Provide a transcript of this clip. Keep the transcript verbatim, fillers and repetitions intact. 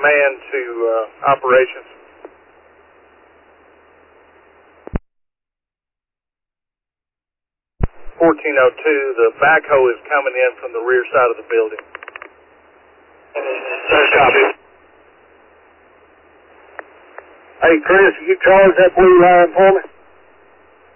man to uh, operations. fourteen oh two, the backhoe is coming in from the rear side of the building. Copy. Hey, Chris, you charge that blue line for me?